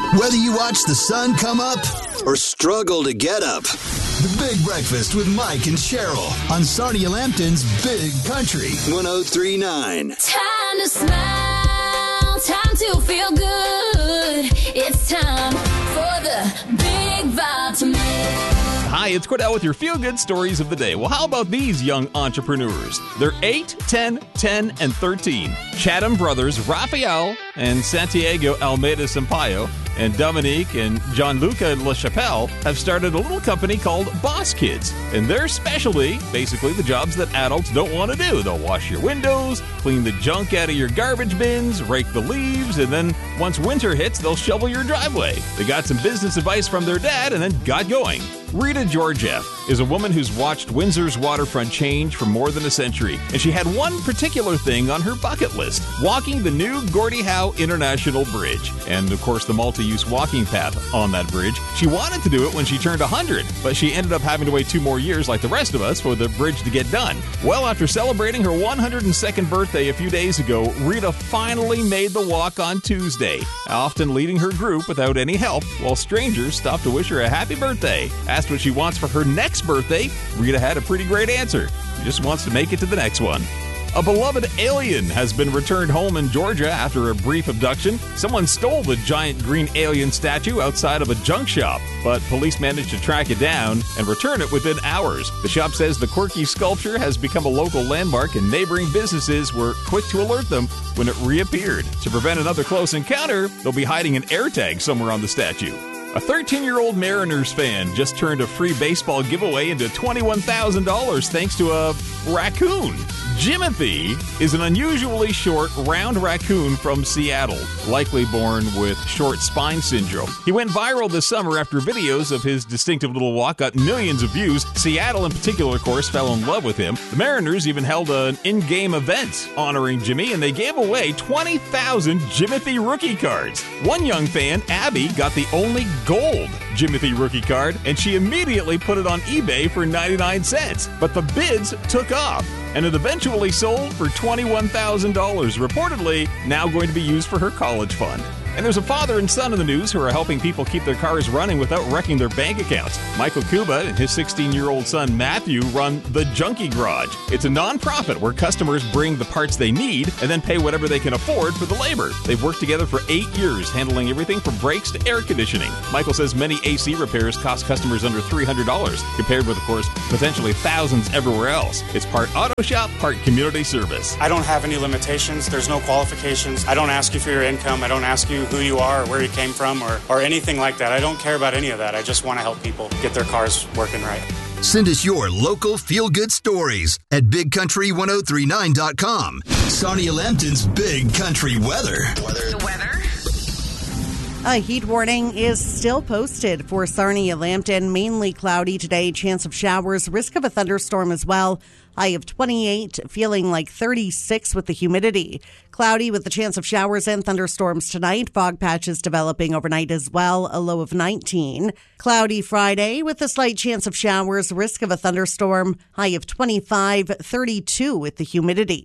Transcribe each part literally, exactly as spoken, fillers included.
Whether you watch the sun come up or struggle to get up, The Big Breakfast with Mike and Cheryl on Sarnia Lambton's Big Country one oh three point nine. Time to smile, time to feel good. It's time for the Big Vibe to make. Hi, it's Cordell with your feel-good stories of the day. Well, how about these young entrepreneurs? They're eight, ten, ten, and thirteen. Chatham brothers Rafael and Santiago Almeida Sampaio and Dominique and Gianluca LaChapelle have started a little company called Boss Kids. And their specialty, basically the jobs that adults don't want to do. They'll wash your windows, clean the junk out of your garbage bins, rake the leaves, and then once winter hits, they'll shovel your driveway. They got some business advice from their dad and then got going. Rita Georgieff is a woman who's watched Windsor's waterfront change for more than a century, and she had one particular thing on her bucket list, walking the new Gordie Howe International Bridge, and of course the multi-use walking path on that bridge. She wanted to do it when she turned one hundred, but she ended up having to wait two more years like the rest of us for the bridge to get done. Well, after celebrating her one hundred second birthday a few days ago, Rita finally made the walk on Tuesday, often leading her group without any help, while strangers stopped to wish her a happy birthday. Asked what she wants for her next birthday, Rita had a pretty great answer. She just wants to make it to the next one. A beloved alien has been returned home in Georgia after a brief abduction. Someone stole the giant green alien statue outside of a junk shop, but police managed to track it down and return it within hours. The shop says the quirky sculpture has become a local landmark and neighboring businesses were quick to alert them when it reappeared. To prevent another close encounter, they'll be hiding an air tag somewhere on the statue. A thirteen-year-old Mariners fan just turned a free baseball giveaway into twenty-one thousand dollars thanks to a raccoon. Jimothy is an unusually short, round raccoon from Seattle, likely born with short spine syndrome. He went viral this summer after videos of his distinctive little walk got millions of views. Seattle, in particular, of course, fell in love with him. The Mariners even held an in-game event honoring Jimmy, and they gave away twenty thousand Jimothy rookie cards. One young fan, Abby, got the only gold Jimothy rookie card, and she immediately put it on eBay for ninety-nine cents. But the bids took off, and it eventually sold for twenty-one thousand dollars, reportedly now going to be used for her college fund. And there's a father and son in the news who are helping people keep their cars running without wrecking their bank accounts. Michael Kuba and his sixteen-year-old son Matthew run the Junkie Garage. It's a non-profit where customers bring the parts they need and then pay whatever they can afford for the labor. They've worked together for eight years, handling everything from brakes to air conditioning. Michael says many A C repairs cost customers under three hundred dollars, compared with, of course, potentially thousands everywhere else. It's part auto shop, part community service. I don't have any limitations. There's no qualifications. I don't ask you for your income. I don't ask you who you are or where you came from or, or anything like that. I don't care about any of that. I just want to help people get their cars working right. Send us your local feel-good stories at big country ten thirty-nine dot com. Sarnia Lambton's Big Country Weather. Weather. The weather. A heat warning is still posted for Sarnia Lambton. Mainly cloudy today, chance of showers, risk of a thunderstorm as well. High of twenty-eight, feeling like thirty-six with the humidity. Cloudy with the chance of showers and thunderstorms tonight. Fog patches developing overnight as well, a low of nineteen. Cloudy Friday with a slight chance of showers, risk of a thunderstorm. High of twenty-five, thirty-two with the humidity.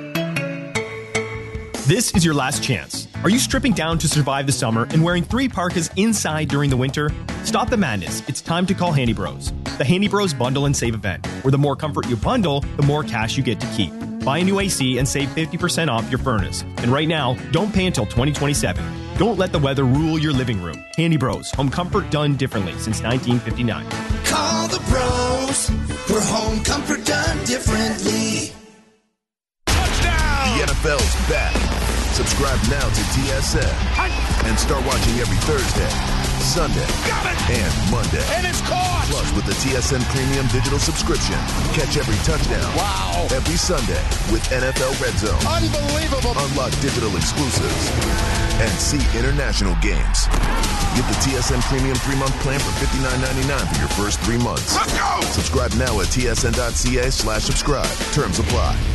This is your last chance. Are you stripping down to survive the summer and wearing three parkas inside during the winter? Stop the madness. It's time to call Handy Bros. The Handy Bros Bundle and Save event, where the more comfort you bundle, the more cash you get to keep. Buy a new A C and save fifty percent off your furnace. And right now, don't pay until twenty twenty-seven. Don't let the weather rule your living room. Handy Bros, home comfort done differently since nineteen fifty-nine. Call the pros for home comfort done differently. Touchdown! The N F L's back. Subscribe now to T S N and start watching every Thursday, Sunday, and Monday. And it's caught! Plus, with the T S N Premium Digital subscription, catch every touchdown. Wow! Every Sunday with N F L Red Zone. Unbelievable! Unlock digital exclusives and see international games. Get the T S N Premium three-month plan for fifty-nine ninety-nine for your first three months. Let's go! Subscribe now at tsn.ca slash subscribe. Terms apply.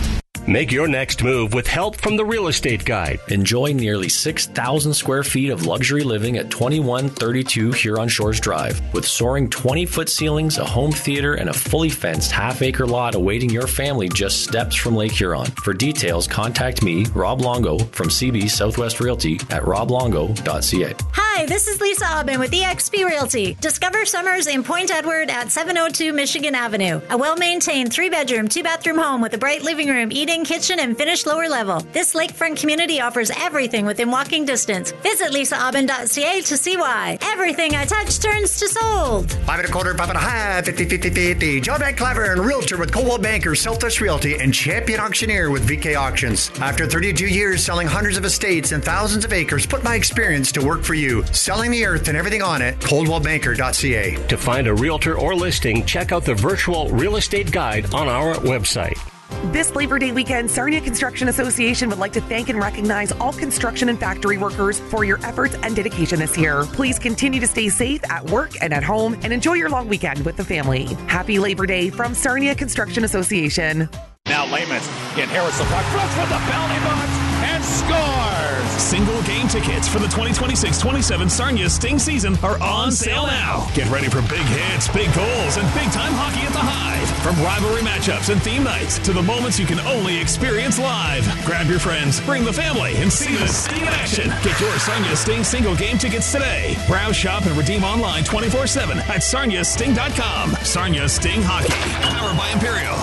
Make your next move with help from the Real Estate Guide. Enjoy nearly six thousand square feet of luxury living at twenty-one thirty-two Huron Shores Drive. With soaring twenty-foot ceilings, a home theater, and a fully fenced half-acre lot awaiting your family just steps from Lake Huron. For details, contact me, Rob Longo, from C B Southwest Realty at rob longo dot c a. Hi, this is Lisa Aubin with E X P Realty. Discover summers in Point Edward at seven oh two Michigan Avenue. A well-maintained three-bedroom, two-bathroom home with a bright living room, eating, kitchen, and finished lower level. This lakefront community offers everything within walking distance. Visit lisa aubin dot c a to see why. Everything I touch turns to sold. Five and a quarter, five and a half, fifty, fifty, fifty. John Van Claveren, Realtor with Coldwell Banker, Southwest Realty, and Champion Auctioneer with V K Auctions. After thirty-two years selling hundreds of estates and thousands of acres, put my experience to work for you. Selling the earth and everything on it, coldwell banker dot c a. To find a realtor or listing, check out the virtual real estate guide on our website. This Labor Day weekend, Sarnia Construction Association would like to thank and recognize all construction and factory workers for your efforts and dedication this year. Please continue to stay safe at work and at home and enjoy your long weekend with the family. Happy Labor Day from Sarnia Construction Association. Now Laymus inherits the puck, flips with the penalty box, and scores! Single game tickets for the twenty twenty-six twenty-seven Sarnia Sting season are on sale now. Get ready for big hits, big goals, and big-time hockey at the Hive. From rivalry matchups and theme nights to the moments you can only experience live. Grab your friends, bring the family, and see the Sting in action. Get your Sarnia Sting single game tickets today. Browse, shop, and redeem online twenty-four seven at sarnia sting dot com. Sarnia Sting Hockey, powered by Imperial.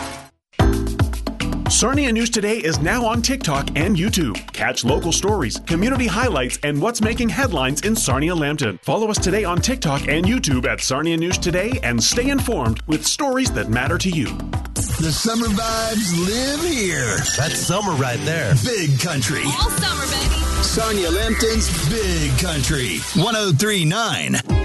Sarnia News Today is now on TikTok and YouTube. Catch local stories, community highlights, and what's making headlines in Sarnia-Lambton. Follow us today on TikTok and YouTube at Sarnia News Today and stay informed with stories that matter to you. The summer vibes live here. That's summer right there. Big Country. All summer, baby. Sarnia-Lambton's Big Country. one oh three point nine.